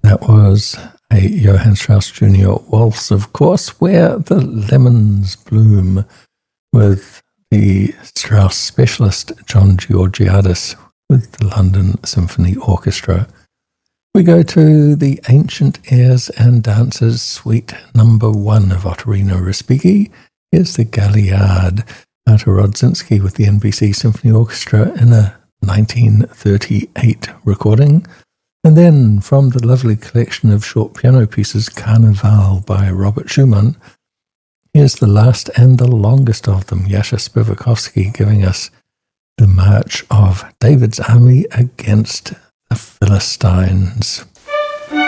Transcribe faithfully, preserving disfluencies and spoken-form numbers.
That was a Johann Strauss Junior waltz, of course, Where the Lemons Bloom, with the Strauss specialist John Georgiadis with the London Symphony Orchestra. We go to the Ancient Airs and Dances Suite Number One of Ottorino Respighi. Here's the Galliard, Artur Rodzinski with the N B C Symphony Orchestra in a nineteen thirty-eight recording. And then from the lovely collection of short piano pieces, Carnival by Robert Schumann, here's the last and the longest of them, Jascha Spivakovsky giving us the March of David's Army Against the Philistines.